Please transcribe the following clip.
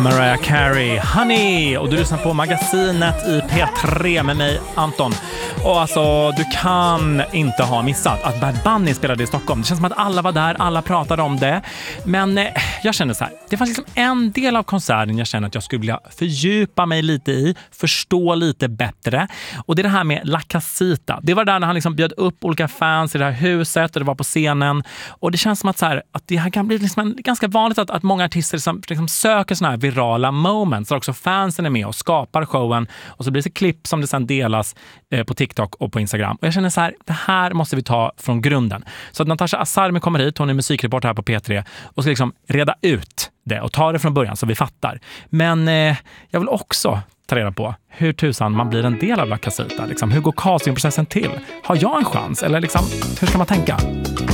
Mariah Carey, Honey, och du lyssnar på Magasinet i P3 med mig, Anton. Och alltså, du kan inte ha missat att Bad Bunny spelade i Stockholm. Det känns som att alla var där, alla pratade om det. Men jag kände så här, det fanns liksom en del av konserten jag kände att jag skulle vilja fördjupa mig lite i, förstå lite bättre. Och det är det här med La Casita. Det var där när han liksom bjöd upp olika fans i det här huset och det var på scenen. Och det känns som att, så här, att det här kan bli liksom ganska vanligt att många artister liksom söker såna här virala moments där också fansen är med och skapar showen. Och så blir det klipp som det sen delas på TikTok och på Instagram. Och jag känner så här, det här måste vi ta från grunden. Så att Natasha Asarmi kommer hit, hon är musikreporter här på P3 och ska liksom reda ut det och ta det från början så vi fattar. Men jag vill också ta reda på hur tusan man blir en del av La Casita. Liksom, hur går castingprocessen till? Har jag en chans? Eller liksom, hur ska man tänka?